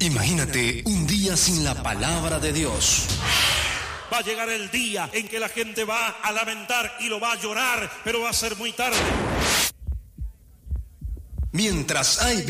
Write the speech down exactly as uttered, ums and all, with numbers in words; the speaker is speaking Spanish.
Imagínate un día sin la palabra de Dios. Va a llegar el día en que la gente va a lamentar y lo va a llorar, pero va a ser muy tarde. Mientras hay